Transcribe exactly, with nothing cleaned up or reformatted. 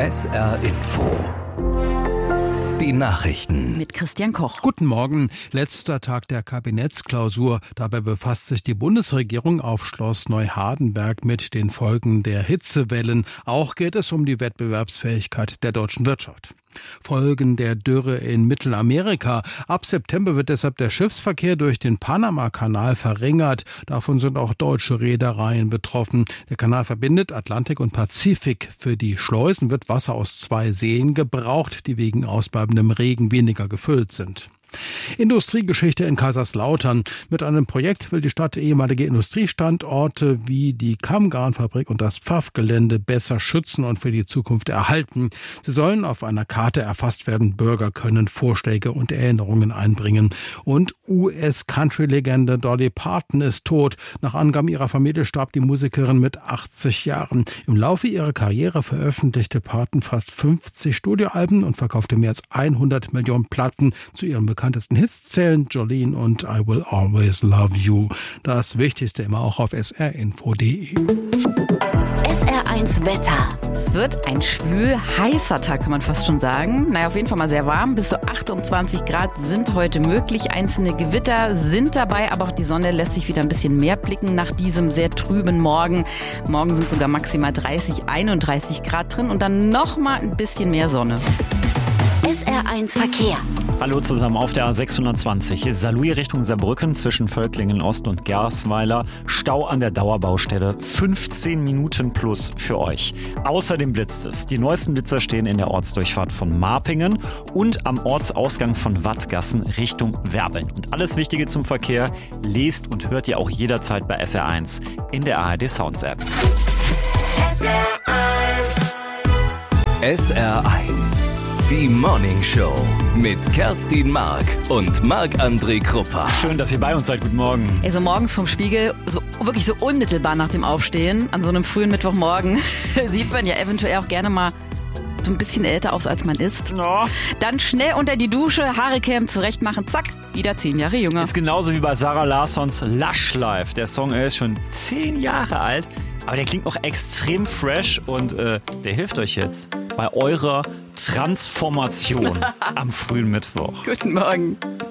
S R Info. Die Nachrichten mit Christian Koch. Guten Morgen. Letzter Tag der Kabinettsklausur. Dabei befasst sich die Bundesregierung auf Schloss Neuhardenberg mit den Folgen der Hitzewellen. Auch geht es um die Wettbewerbsfähigkeit der deutschen Wirtschaft. Folgen der Dürre in Mittelamerika. Ab September wird deshalb der Schiffsverkehr durch den Panama-Kanal verringert. Davon sind auch deutsche Reedereien betroffen. Der Kanal verbindet Atlantik und Pazifik. Für die Schleusen wird Wasser aus zwei Seen gebraucht, die wegen ausbleibendem Regen weniger gefüllt sind. Industriegeschichte in Kaiserslautern. Mit einem Projekt will die Stadt ehemalige Industriestandorte wie die Kammgarnfabrik und das Pfaffgelände besser schützen und für die Zukunft erhalten. Sie sollen auf einer Karte erfasst werden. Bürger können Vorschläge und Erinnerungen einbringen. Und U S-Country-Legende Dolly Parton ist tot. Nach Angaben ihrer Familie starb die Musikerin mit achtzig Jahren. Im Laufe ihrer Karriere veröffentlichte Parton fast fünfzig Studioalben und verkaufte mehr als hundert Millionen Platten. Zu ihren bekanntesten Hits zählen Jolene und I Will Always Love You. Das Wichtigste immer auch auf s r info punkt d e. S R eins Wetter. Es wird ein schwül heißer Tag, kann man fast schon sagen. Naja, auf jeden Fall mal sehr warm. Bis zu achtundzwanzig Grad sind heute möglich. Einzelne Gewitter sind dabei, aber auch die Sonne lässt sich wieder ein bisschen mehr blicken nach diesem sehr trüben Morgen. Morgen sind sogar maximal dreißig, einunddreißig Grad drin und dann noch mal ein bisschen mehr Sonne. S R eins Verkehr. Hallo zusammen auf der A sechshundertzwanzig. Saarlouis Richtung Saarbrücken zwischen Völklingen Ost und Gersweiler. Stau an der Dauerbaustelle. fünfzehn Minuten plus für euch. Außerdem blitzt es. Die neuesten Blitzer stehen in der Ortsdurchfahrt von Marpingen und am Ortsausgang von Wattgassen Richtung Werbeln. Und alles Wichtige zum Verkehr lest und hört ihr auch jederzeit bei S R eins in der A R D Sounds App. S R eins. S R eins. Die Morning Show mit Kerstin Mark und Marc-André Kruppa. Schön, dass ihr bei uns seid. Guten Morgen. Ey, so morgens vom Spiegel, so wirklich so unmittelbar nach dem Aufstehen, an so einem frühen Mittwochmorgen, sieht man ja eventuell auch gerne mal so ein bisschen älter aus, als man ist. No. Dann schnell unter die Dusche, Haare kämmen, zurecht machen, zack, wieder zehn Jahre jünger. Ist genauso wie bei Sarah Larssons Lush Life. Der Song ist schon zehn Jahre alt, aber der klingt noch extrem fresh und äh, der hilft euch jetzt bei eurer Transformation am frühen Mittwoch. Guten Morgen.